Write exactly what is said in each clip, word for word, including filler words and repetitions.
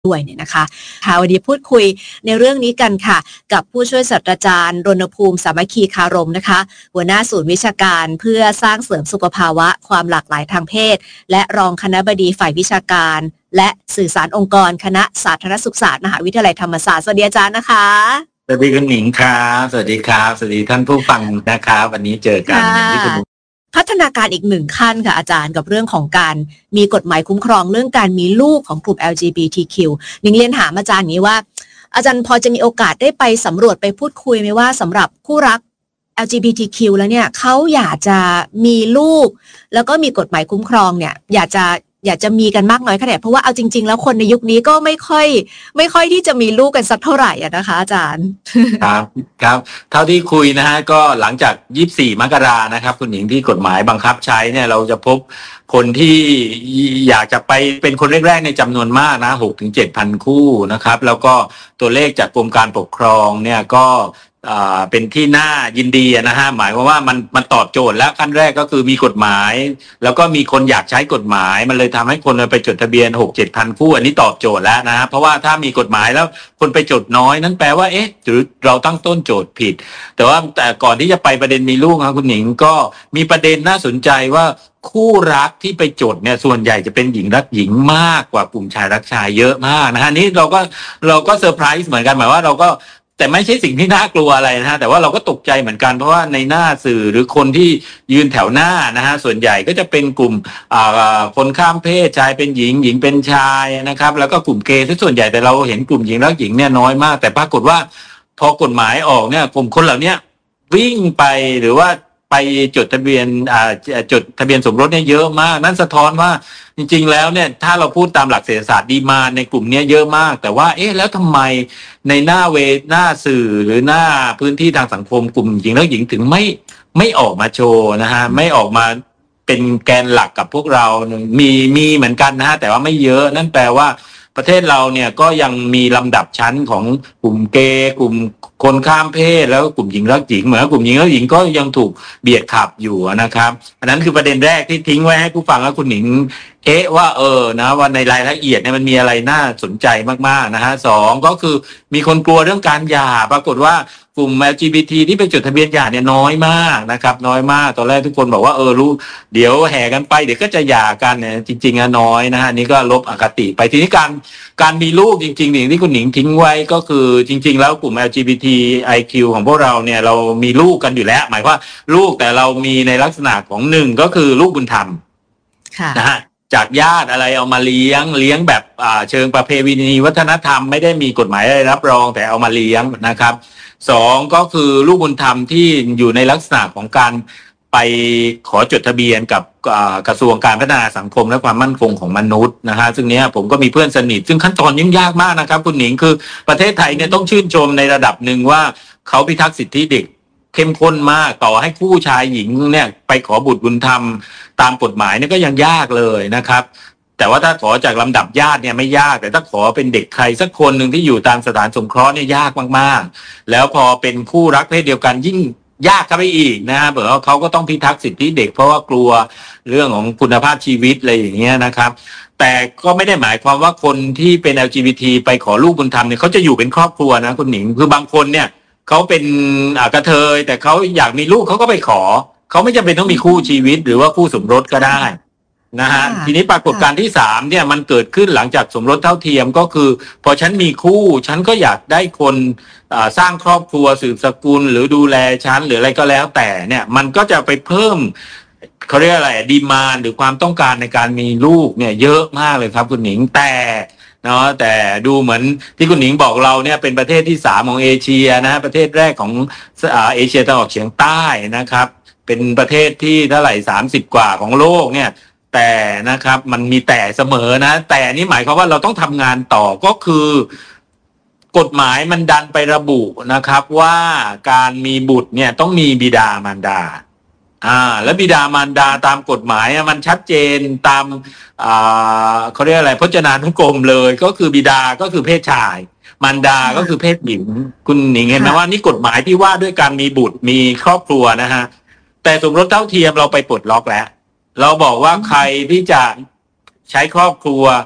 ด้วยเนี่ยนะคะค่ะวันนี้พูดคุยในเรื่องนี้กันค่ะกับผู้ช่วยศาสตราจารย์รณภูมิสามัคคีคารมนะคะหัวหน้าศูนย์วิชาการเพื่อสร้างเสริมสุขภาวะความหลากหลายทางเพศและรองคณบดีฝ่ายวิชาการและสื่อสารองค์กรคณะสาธารณสุขศาสตร์มหาวิทยาลัยธรรมศาสตร์สวัสดีอาจารย์นะคะสวัสดีคุณหนิงครับสวัสดีครับสวัสดีท่านผู้ฟังนะครับวันนี้เจอกันอย่างที่คุณพัฒนาการอีกหนึ่งขั้นค่ะอาจารย์กับเรื่องของการมีกฎหมายคุ้มครองเรื่องการมีลูกของกลุ่ม แอล จี บี ที คิว นิงเรียนถามอาจารย์นี้ว่าอาจารย์พอจะมีโอกาสได้ไปสำรวจไปพูดคุยไหมว่าสำหรับคู่รัก แอล จี บี ที คิว แล้วเนี่ยเขาอยากจะมีลูกแล้วก็มีกฎหมายคุ้มครองเนี่ยอยากจะอยากจะมีกันมากน้อยขนาดเพราะว่าเอาจริงๆแล้วคนในยุคนี้ก็ไม่ค่อยไม่ค่อยที่จะมีลูกกันสักเท่าไหร่อะนะคะอาจารย์ครับครับเท่าที่คุยนะฮะก็หลังจากยี่สิบสี่มกรานะครับคุณหญิงที่กฎหมายบังคับใช้เนี่ยเราจะพบคนที่อยากจะไปเป็นคนแรกๆในจำนวนมากนะ หกถึงเจ็ดพัน คู่นะครับแล้วก็ตัวเลขจากกรมการปกครองเนี่ยก็อ่าเป็นที่น่ายินดีนะฮะหมายความว่ามันมันตอบโจทย์แล้วขั้นแรกก็คือมีกฎหมายแล้วก็มีคนอยากใช้กฎหมายมันเลยทำให้คนไปจดทะเบียน หกเจ็ดพัน คู่อันนี้ตอบโจทย์แล้วนะฮะเพราะว่าถ้ามีกฎหมายแล้วคนไปจดน้อยนั่นแปลว่าเอ๊ะหรือเราตั้งต้นโจทย์ผิดแต่ว่าแต่ก่อนที่จะไปประเด็นมีลูกครับคุณหนิงก็มีประเด็นน่าสนใจว่าคู่รักที่ไปจดเนี่ยส่วนใหญ่จะเป็นหญิงรักหญิงมากกว่ากลุ่มชายรักชายเยอะมากนะฮะนี้เราก็เราก็เซอร์ไพรส์เหมือนกันหมายว่าเราก็แต่ไม่ใช่สิ่งที่น่ากลัวอะไรนะฮะแต่ว่าเราก็ตกใจเหมือนกันเพราะว่าในหน้าสื่อหรือคนที่ยืนแถวหน้านะฮะส่วนใหญ่ก็จะเป็นกลุ่มอ่าคนข้ามเพศชายเป็นหญิงหญิงเป็นชายนะครับแล้วก็กลุ่มเกย์ที่ส่วนใหญ่แต่เราเห็นกลุ่มหญิงรักหญิงเนี่ยน้อยมากแต่ปรากฏว่าพอกฎหมายออกเนี่ยกลุ่มคนเหล่านี้วิ่งไปหรือว่าไปจดทะเบียนอ่าจดทะเบียนสมรสเนี่ยเยอะมากนั่นสะท้อนว่าจริงๆแล้วเนี่ยถ้าเราพูดตามหลักเศรษฐศาสตร์ดีมานด์ในกลุ่มนี้เยอะมากแต่ว่าเอ๊ะแล้วทำไมในหน้าเวหน้าสื่อหรือหน้าพื้นที่ทางสังคมกลุ่มหญิงและหญิงถึงไม่ไม่ออกมาโชว์นะฮะไม่ออกมาเป็นแกนหลักกับพวกเรามีมีเหมือนกันนะฮะแต่ว่าไม่เยอะนั่นแปลว่าประเทศเราเนี่ยก็ยังมีลำดับชั้นของกลุ่มเกย์กลุ่มคนข้ามเพศแล้วกลุ่มหญิงรักหญิงเหมือนกลุ่มหญิงรักหญิงก็ยังถูกเบียดขับอยู่นะครับอันนั้นคือประเด็นแรกที่ทิ้งไว้ให้ผู้ฟังและคุณหญิงเอ๊ะว่าเออนะว่าในรายละเอียดเนี่ยมันมีอะไรน่าสนใจมากๆนะฮะสองก็คือมีคนกลัวเรื่องการหย่าปรากฏว่ากลุ่ม แอล จี บี ที ที่ไปจดทะเบียนหย่าเนี่ยน้อยมากนะครับน้อยมากตอนแรกทุกคนบอกว่าเออรู้เดี๋ยวแห่กันไปเดี๋ยวก็จะหย่ากันเนี่ยจริงๆอะน้อยนะฮะนี่ก็ลบอคติไปทีนี้การการมีลูกจริงๆอย่างที่คุณหนิงทิ้งไว้ก็คือจริงๆแล้วกลุ่ม แอล จี บี ที ไอ คิว ของพวกเราเนี่ยเรามีลูกกันอยู่แล้วหมายว่าลูกแต่เรามีในลักษณะของหนึ่งก็คือลูกบุญธรรมนะฮะจากญาติอะไรเอามาเลี้ยงเลี้ยงแบบอ่าเชิงประเพณีวัฒนธรรมไม่ได้มีกฎหมายอะไรรับรองแต่เอามาเลี้ยงนะครับสองก็คือลูกบุญธรรมที่อยู่ในลักษณะของการไปขอจดทะเบียนกับกระทรวงการพัฒนาสังคมและความมั่นคงของมนุษย์นะฮะซึ่งเนี้ยผมก็มีเพื่อนสนิทซึ่งขั้นตอนยุ่งยากมากนะครับคุณหนิงคือประเทศไทยเนี่ยต้องชื่นชมในระดับหนึ่งว่าเขาพิทักษ์สิทธิเด็กเข้มข้นมากต่อให้คู่ชายหญิงเนี่ยไปขอบุตรบุญธรรมตามกฎหมายเนี่ยก็ยังยากเลยนะครับแต่ว่าถ้าขอจากลำดับญาติเนี่ยไม่ยากแต่ถ้าขอเป็นเด็กใครสักคนหนึ่งที่อยู่ตามสถานสงเคราะห์เนี่ยยากมากๆแล้วพอเป็นคู่รักเพศเดียวกันยิ่งยากเข้าไปอีกนะฮะเพราะว่าเขาก็ต้องพิทักษ์สิทธิเด็กเพราะว่ากลัวเรื่องของคุณภาพชีวิตอะไรอย่างเงี้ยนะครับแต่ก็ไม่ได้หมายความว่าคนที่เป็น แอล จี บี ที ไปขอลูกบุญธรรมเนี่ยเขาจะอยู่เป็นครอบครัวนะคุณหนิงคือบางคนเนี่ยเขาเป็นกระเทยแต่เขาอยากมีลูกเขาก็ไปขอเขาไม่จำเป็นต้องมีคู่ชีวิตหรือว่าคู่สมรสก็ได้นะฮะทีนี้ปรากฏการณ์ที่สามเนี่ยมันเกิดขึ้นหลังจากสมรสเท่าเทียมก็คือพอฉันมีคู่ฉันก็อยากได้คนสร้างครอบครัวสืบสกุลหรือดูแลฉันหรืออะไรก็แล้วแต่เนี่ยมันก็จะไปเพิ่มเขาเรียกอะไรดีมานด์หรือความต้องการในการมีลูกเนี่ยเยอะมากเลยครับคุณหนิงแต่เนาะแต่ดูเหมือนที่คุณหนิงบอกเราเนี่ยเป็นประเทศที่สามของเอเชียนะประเทศแรกของเอเชียตะวันออกเฉียงใต้นะครับเป็นประเทศที่เท่าไหร่สามสิบกว่าของโลกเนี่ยแต่นะครับมันมีแต่เสมอนะแต่นี่หมายความว่าเราต้องทำงานต่อก็คือกฎหมายมันดันไประบุนะครับว่าการมีบุตรเนี่ยต้องมีบิดามารดาอ่าและบิดามารดาตามกฎหมายมันชัดเจนตามอ่าเขาเรียกอะไรพจนานุกรมเลยก็คือบิดาก็คือเพศชายมารดาก็คือเพศหญิงคุณหนิงเห็นไหมว่านี่กฎหมายที่ว่าด้วยการมีบุตรมีครอบครัวนะฮะแต่สมรสเท่าเทียมเราไปปลดล็อกแล้วเราบอกว่าใครที่จะใช้ครอบครัว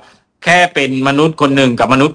แค่เป็นมนุษย์คนหนึ่งกับมนุษย์